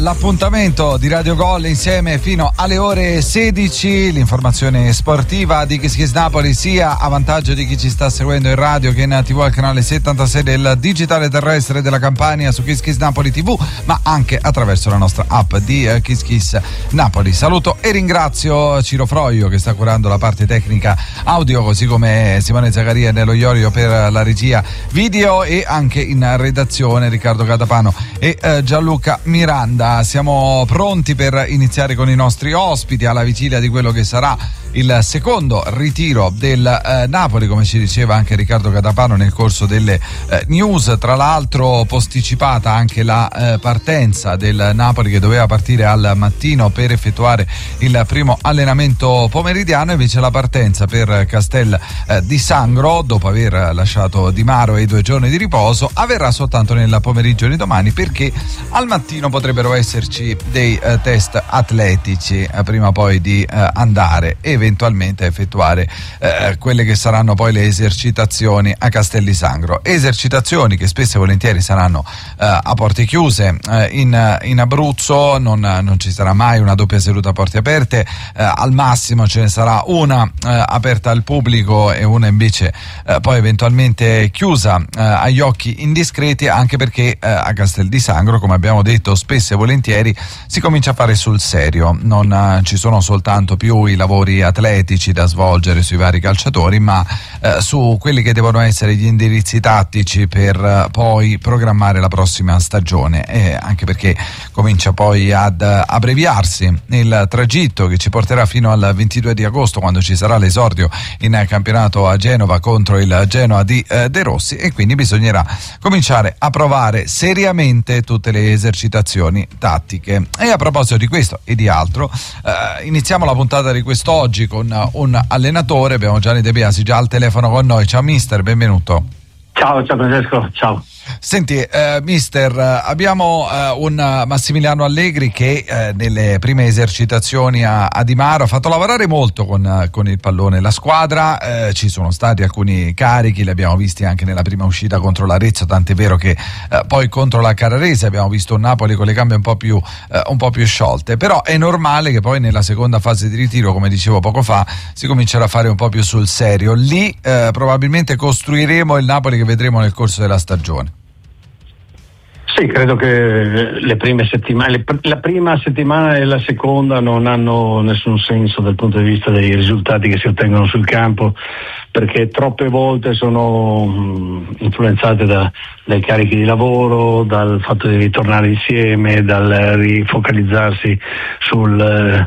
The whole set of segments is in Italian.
L'appuntamento di Radio Gol insieme fino alle ore 16, l'informazione sportiva di Kiss Kiss Napoli sia a vantaggio di chi ci sta seguendo in radio che in TV al canale 76 del digitale terrestre della Campania su Kiss Kiss Napoli TV, ma anche attraverso la nostra app di Kiss Kiss Napoli. Saluto e ringrazio Ciro Froio che sta curando la parte tecnica audio, così come Simone Zaccaria e Nello Iorio per la regia video, e anche in redazione Riccardo Catapano e Gianluca Miranda. Siamo pronti per iniziare con i nostri ospiti alla vigilia di quello che sarà il secondo ritiro del Napoli, come ci diceva anche Riccardo Catapano nel corso delle news. Tra l'altro posticipata anche la partenza del Napoli, che doveva partire al mattino per effettuare il primo allenamento pomeridiano, invece la partenza per Castel di Sangro, dopo aver lasciato Di Maro e i 2 giorni di riposo, avverrà soltanto nel pomeriggio di domani, perché al mattino potrebbero esserci dei test atletici prima poi di andare e eventualmente effettuare quelle che saranno poi le esercitazioni a Castel di Sangro, esercitazioni che spesso e volentieri saranno a porte chiuse. In Abruzzo non ci sarà mai una doppia seduta a porte aperte, al massimo ce ne sarà una aperta al pubblico e una invece poi eventualmente chiusa agli occhi indiscreti, anche perché a Castel di Sangro, come abbiamo detto spesso e volentieri, si comincia a fare sul serio. Non ci sono soltanto più i lavori atletici da svolgere sui vari calciatori, ma su quelli che devono essere gli indirizzi tattici per poi programmare la prossima stagione, e anche perché comincia poi ad abbreviarsi il tragitto che ci porterà fino al 22 di agosto, quando ci sarà l'esordio in campionato a Genova contro il Genoa di De Rossi, e quindi bisognerà cominciare a provare seriamente tutte le esercitazioni tattiche. E a proposito di questo e di altro, iniziamo la puntata di quest'oggi con un allenatore. Abbiamo Gianni De Biasi già al telefono con noi. Ciao mister, benvenuto. Ciao Francesco, ciao. Senti, mister, abbiamo un Massimiliano Allegri che nelle prime esercitazioni a Di Maro ha fatto lavorare molto con il pallone la squadra. Ci sono stati alcuni carichi, li abbiamo visti anche nella prima uscita contro l'Arezzo, tant'è vero che poi contro la Carrarese abbiamo visto un Napoli con le gambe un po' più sciolte. Però è normale che poi nella seconda fase di ritiro, come dicevo poco fa, si comincerà a fare un po' più sul serio. Lì probabilmente costruiremo il Napoli che vedremo nel corso della stagione. Sì, credo che le prime settimane, la prima settimana e la seconda non hanno nessun senso dal punto di vista dei risultati che si ottengono sul campo, perché troppe volte sono influenzate dai carichi di lavoro, dal fatto di ritornare insieme, dal rifocalizzarsi sul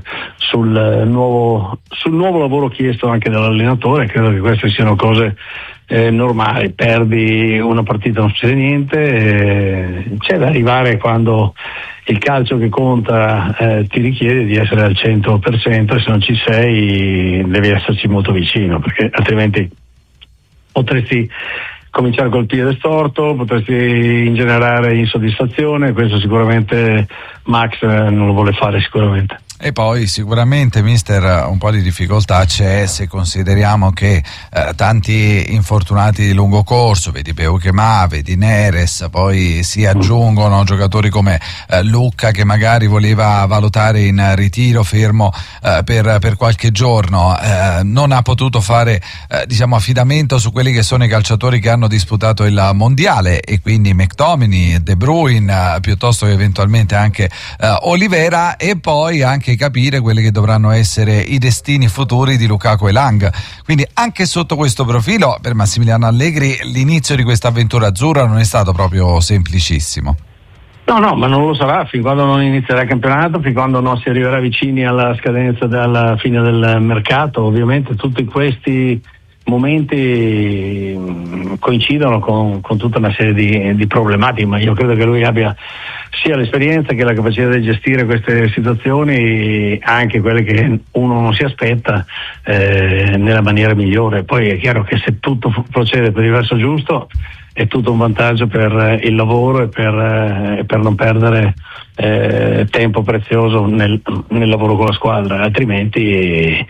nuovo lavoro chiesto anche dall'allenatore. Credo che queste siano cose normali. Perdi una partita, non succede niente, c'è da arrivare quando il calcio che conta ti richiede di essere al 100%, e se non ci sei devi esserci molto vicino, perché altrimenti potresti cominciare col piede storto, potresti ingenerare insoddisfazione. Questo sicuramente Max non lo vuole fare sicuramente. E poi sicuramente, mister, un po' di difficoltà c'è se consideriamo che tanti infortunati di lungo corso, vedi Peuchemà, vedi Neres, poi si aggiungono giocatori come Lucca, che magari voleva valutare in ritiro fermo per qualche giorno, non ha potuto fare affidamento su quelli che sono i calciatori che hanno disputato il mondiale, e quindi McTominay, De Bruyne, piuttosto che eventualmente anche Olivera, e poi anche capire quelli che dovranno essere i destini futuri di Lukaku e Lang. Quindi anche sotto questo profilo per Massimiliano Allegri l'inizio di questa avventura azzurra non è stato proprio semplicissimo. No, ma non lo sarà fin quando non inizierà il campionato, fin quando non si arriverà vicini alla scadenza della fine del mercato. Ovviamente tutti questi momenti coincidono con tutta una serie di problematiche, ma io credo che lui abbia sia l'esperienza che la capacità di gestire queste situazioni, anche quelle che uno non si aspetta, nella maniera migliore. Poi è chiaro che se tutto procede per il verso giusto, è tutto un vantaggio per il lavoro e per non perdere tempo prezioso nel lavoro con la squadra, altrimenti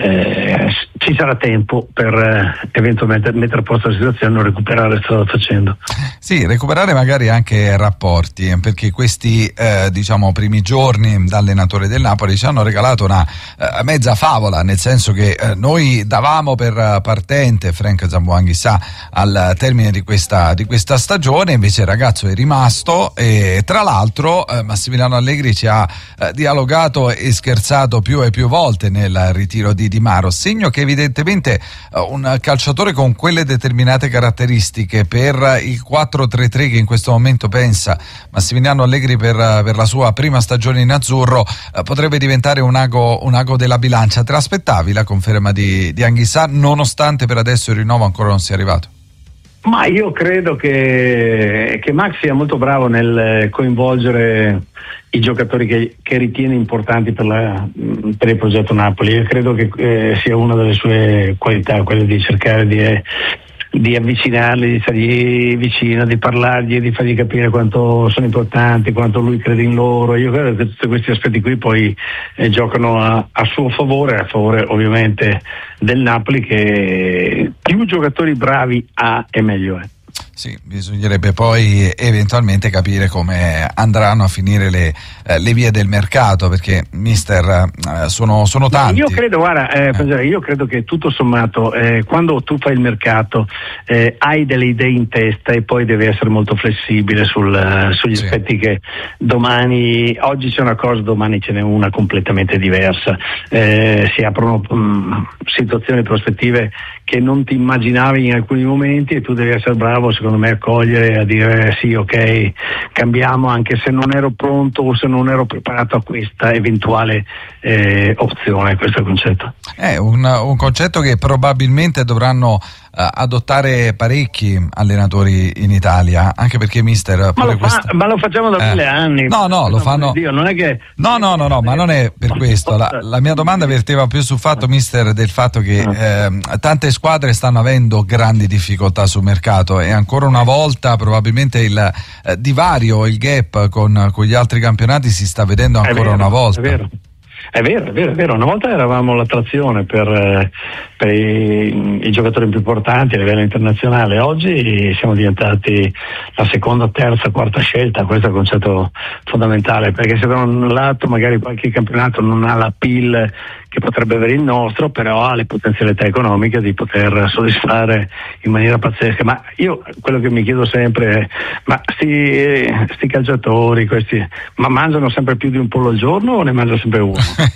ci sarà tempo per eventualmente mettere a posto la situazione o recuperare strada facendo. Sì, recuperare magari anche rapporti, perché questi primi giorni da allenatore del Napoli ci hanno regalato una mezza favola, nel senso che noi davamo per partente Frank Zamboanghissà al termine di questa stagione, invece il ragazzo è rimasto e tra l'altro Massimiliano Allegri ci ha dialogato e scherzato più e più volte nel ritiro di Di Maro, segno che evidentemente un calciatore con quelle determinate caratteristiche per il 4-3-3 che in questo momento pensa Massimiliano Allegri per la sua prima stagione in azzurro potrebbe diventare un ago della bilancia. Te l'aspettavi la conferma di Anghissà, nonostante per adesso il rinnovo ancora non sia arrivato? Ma io credo che Max sia molto bravo nel coinvolgere i giocatori che ritiene importanti per il progetto Napoli. Io credo che sia una delle sue qualità, quella di cercare di avvicinarli, di stargli vicino, di parlargli e di fargli capire quanto sono importanti, quanto lui crede in loro. Io credo che tutti questi aspetti qui poi giocano a suo favore, a favore ovviamente del Napoli, che più giocatori bravi ha e meglio è. Sì, bisognerebbe poi eventualmente capire come andranno a finire le vie del mercato, perché mister sono tanti. Io credo, io credo che tutto sommato quando tu fai il mercato hai delle idee in testa e poi devi essere molto flessibile sugli aspetti che oggi c'è una cosa, domani ce n'è una completamente diversa, si aprono situazioni, prospettive che non ti immaginavi in alcuni momenti e tu devi essere bravo secondo me a cogliere, a dire sì, ok, cambiamo anche se non ero pronto o se non ero preparato a questa eventuale opzione. Questo è il concetto. È un concetto che probabilmente dovranno adottare parecchi allenatori in Italia, anche perché mister ma lo facciamo da 1000 anni. No, lo fanno. Dio, non è che No, ma non è per questo. La mia domanda verteva più sul fatto, mister, del fatto che tante squadre stanno avendo grandi difficoltà sul mercato e ancora una volta probabilmente il divario, il gap con gli altri campionati si sta vedendo ancora una volta. È vero. Una volta eravamo l'attrazione per i giocatori più importanti a livello internazionale, oggi siamo diventati la seconda, terza, quarta scelta. Questo è il concetto fondamentale, perché se da un lato magari qualche campionato non ha la PIL che potrebbe avere il nostro, però ha le potenzialità economiche di poter soddisfare in maniera pazzesca. Ma io quello che mi chiedo sempre è: ma sti calciatori, questi, ma mangiano sempre più di un pollo al giorno o ne mangiano sempre uno?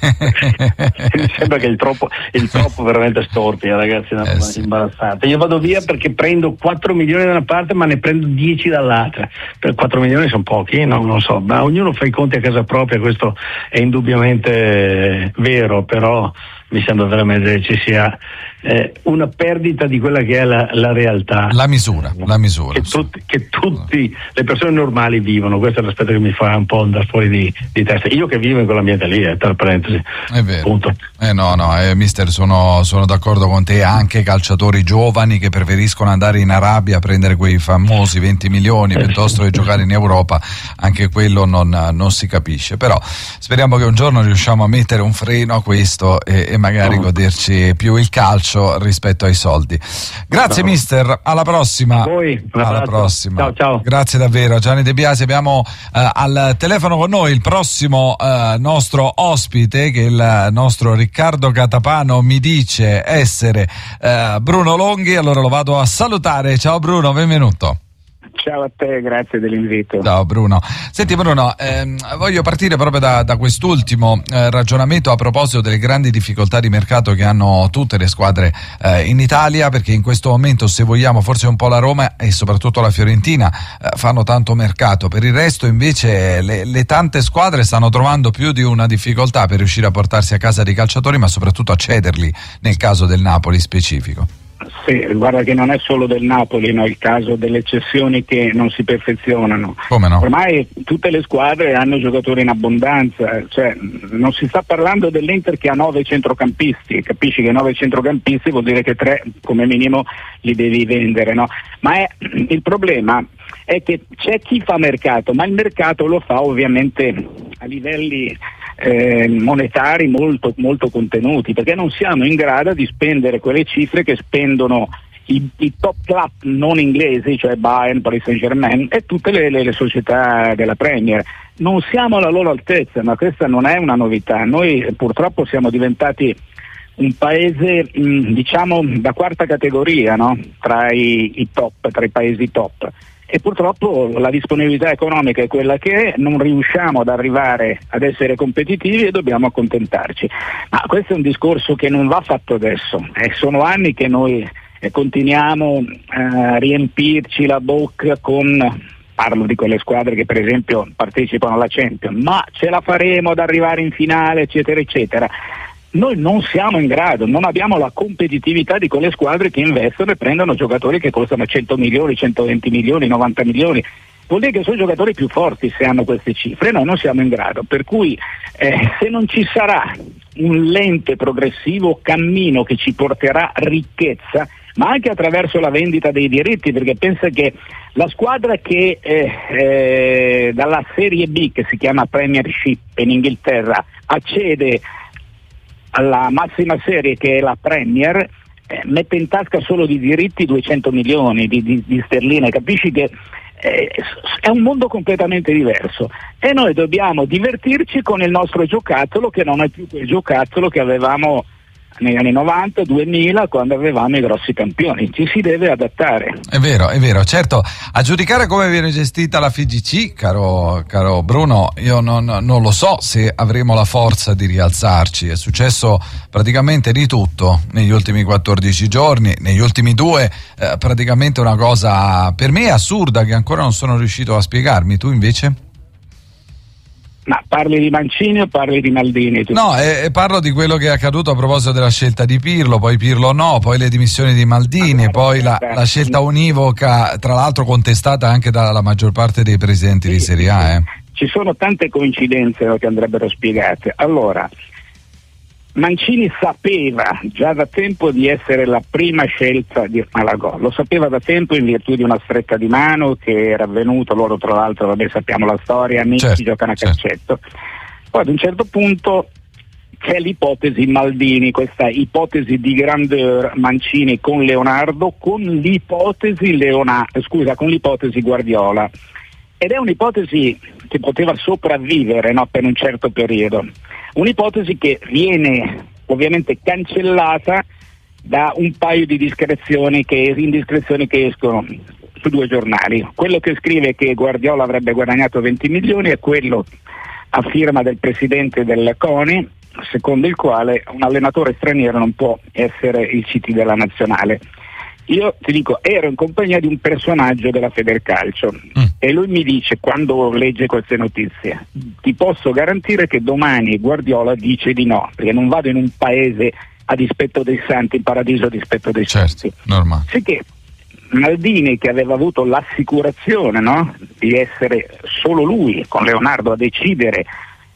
Mi sembra che il troppo veramente storpi, ragazzi, è una cosa imbarazzante. Io vado via perché prendo 4 milioni da una parte ma ne prendo 10 dall'altra. Per 4 milioni sono pochi, non lo so, ma ognuno fa i conti a casa propria, questo è indubbiamente vero, però mi sembra veramente che ci sia una perdita di quella che è la realtà, la misura che tutti le persone normali vivono. Questo è l'aspetto che mi fa un po' andare fuori di testa, io che vivo in quell'ambiente lì, tra parentesi. È vero. Punto. Mister, sono d'accordo con te. Anche calciatori giovani che preferiscono andare in Arabia a prendere quei famosi 20 milioni piuttosto che giocare in Europa, anche quello non si capisce, però speriamo che un giorno riusciamo a mettere un freno a questo e magari goderci più il calcio rispetto ai soldi. Grazie mister, alla prossima. A voi, alla prossima. Ciao. Grazie davvero. Gianni De Biasi, abbiamo al telefono con noi il prossimo nostro ospite, che il nostro Riccardo Catapano mi dice essere Bruno Longhi, allora lo vado a salutare. Ciao Bruno, benvenuto. Ciao a te, grazie dell'invito. Ciao Bruno. Senti Bruno, voglio partire proprio da quest'ultimo ragionamento a proposito delle grandi difficoltà di mercato che hanno tutte le squadre in Italia, perché in questo momento, se vogliamo, forse un po' la Roma e soprattutto la Fiorentina fanno tanto mercato. Per il resto invece le tante squadre stanno trovando più di una difficoltà per riuscire a portarsi a casa dei calciatori, ma soprattutto a cederli, nel caso del Napoli specifico. Sì, guarda che non è solo del Napoli, no? Il caso delle cessioni che non si perfezionano. Come no? Ormai tutte le squadre hanno giocatori in abbondanza, cioè non si sta parlando dell'Inter che ha 9 centrocampisti, capisci che 9 centrocampisti vuol dire che 3 come minimo li devi vendere, no? Ma il problema è che c'è chi fa mercato, ma il mercato lo fa ovviamente a livelli monetari molto, molto contenuti, perché non siamo in grado di spendere quelle cifre che spendono i top club non inglesi, cioè Bayern, Paris Saint-Germain e tutte le società della Premier. Non siamo alla loro altezza, ma questa non è una novità. Noi purtroppo siamo diventati un paese diciamo da quarta categoria, no? Tra i top, tra i paesi top. E purtroppo la disponibilità economica è quella che è, non riusciamo ad arrivare ad essere competitivi e dobbiamo accontentarci. Ma questo è un discorso che non va fatto adesso, sono anni che noi continuiamo a riempirci la bocca parlo di quelle squadre che per esempio partecipano alla Champions, ma ce la faremo ad arrivare in finale, eccetera, eccetera. Noi non siamo in grado, non abbiamo la competitività di quelle squadre che investono e prendono giocatori che costano 100 milioni, 120 milioni, 90 milioni. Vuol dire che sono giocatori più forti se hanno queste cifre, noi non siamo in grado. Per cui se non ci sarà un lento e progressivo cammino che ci porterà ricchezza, ma anche attraverso la vendita dei diritti, perché pensa che la squadra che dalla Serie B, che si chiama Premiership in Inghilterra, accede alla massima serie che è la Premier, mette in tasca solo di diritti 200 milioni di sterline, capisci che è un mondo completamente diverso e noi dobbiamo divertirci con il nostro giocattolo, che non è più quel giocattolo che avevamo negli anni 90, 2000, quando avevamo i grossi campioni. Ci si deve adattare. È vero, certo. A giudicare come viene gestita la FIGC, caro Bruno, io non lo so se avremo la forza di rialzarci. È successo praticamente di tutto negli ultimi 14 giorni, negli ultimi 2 praticamente una cosa per me assurda che ancora non sono riuscito a spiegarmi. Tu invece? Ma parli di Mancini o parli di Maldini? No, parlo di quello che è accaduto a proposito della scelta di Pirlo, poi Pirlo no, poi le dimissioni di Maldini, poi la scelta univoca, tra l'altro contestata anche dalla maggior parte dei presidenti di Serie A. Ci sono tante coincidenze che andrebbero spiegate. Allora, Mancini sapeva già da tempo di essere la prima scelta di Malagò, lo sapeva da tempo in virtù di una stretta di mano che era avvenuto, loro tra l'altro, vabbè, sappiamo la storia, amici, certo, giocano a calcetto. Poi ad un certo punto c'è l'ipotesi Maldini, questa ipotesi di grandeur Mancini con Leonardo, con l'ipotesi Guardiola. Ed è un'ipotesi che poteva sopravvivere, no, per un certo periodo. Un'ipotesi che viene ovviamente cancellata da un paio di indiscrezioni che escono su 2 giornali. Quello che scrive che Guardiola avrebbe guadagnato 20 milioni è quello a firma del presidente del CONI, secondo il quale un allenatore straniero non può essere il CT della nazionale. Io ti dico, ero in compagnia di un personaggio della Federcalcio e lui mi dice, quando legge queste notizie, ti posso garantire che domani Guardiola dice di no, perché non vado in un paese a dispetto dei santi, in paradiso a dispetto dei santi. Normale. Sicché Maldini, che aveva avuto l'assicurazione, no, di essere solo lui con Leonardo a decidere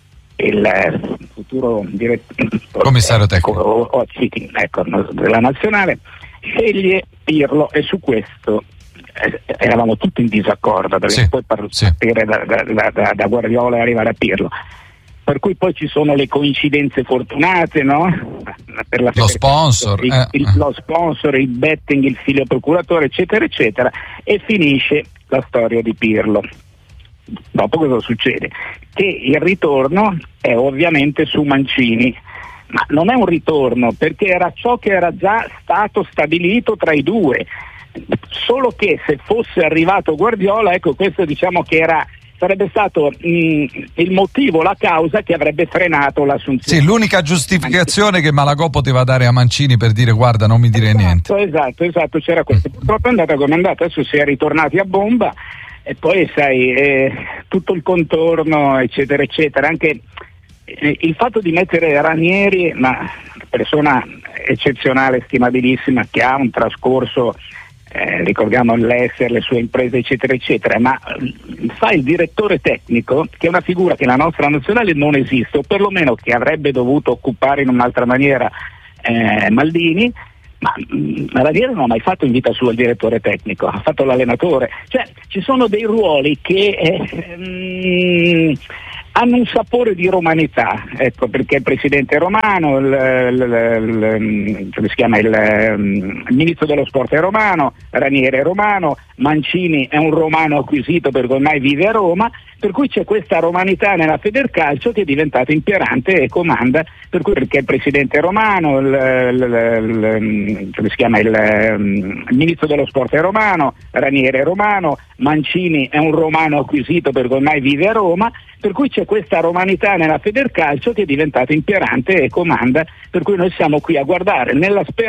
il futuro commissario tecnico della nazionale, sceglie Pirlo, e su questo eravamo tutti in disaccordo, perché poi partire da Guardiola e arrivare a Pirlo, per cui poi ci sono le coincidenze fortunate, no? Per lo sponsor, lo sponsor, il betting, il figlio procuratore, eccetera eccetera, e finisce la storia di Pirlo. Dopo cosa succede? Che il ritorno è ovviamente su Mancini, ma non è un ritorno, perché era ciò che era già stato stabilito tra i due, solo che se fosse arrivato Guardiola, ecco, questo diciamo che sarebbe stato il motivo, la causa che avrebbe frenato l'assunzione. Sì, l'unica giustificazione che Malagò poteva dare a Mancini per dire guarda, non mi dire niente. Esatto, c'era questo. Purtroppo è andata come è andata, adesso si è ritornati a bomba e poi sai, tutto il contorno, eccetera eccetera, anche il fatto di mettere Ranieri, ma persona eccezionale, stimabilissima, che ha un trascorso, ricordiamo l'Esser, le sue imprese eccetera eccetera, ma fa il direttore tecnico, che è una figura che la nostra nazionale non esiste, o perlomeno che avrebbe dovuto occupare in un'altra maniera Maldini. Ma Ranieri non ha mai fatto in vita sua il direttore tecnico, ha fatto l'allenatore. Cioè ci sono dei ruoli che hanno un sapore di romanità, ecco, perché il presidente è romano, come si chiama, il ministro dello sport è romano, Ranieri è romano, Mancini è un romano acquisito perché ormai vive a Roma, per cui c'è questa romanità nella Federcalcio che è diventata imperante e comanda, per cui perché il presidente è romano, come si chiama, il ministro dello sport è romano, Ranieri è romano, Mancini è un romano acquisito perché ormai vive a Roma, per cui c'è questa romanità nella Federcalcio che è diventata imperante e comanda, per cui noi siamo qui a guardare nella speranza